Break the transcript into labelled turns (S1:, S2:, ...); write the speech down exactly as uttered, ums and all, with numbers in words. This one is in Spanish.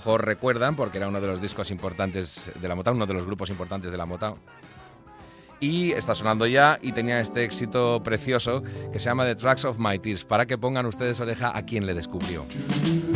S1: mejor recuerdan, porque era uno de los discos importantes de la Motown, uno de los grupos importantes de la Motown. Y está sonando ya y tenía este éxito precioso que se llama The Tracks of My Tears, para que pongan ustedes oreja a quien le descubrió.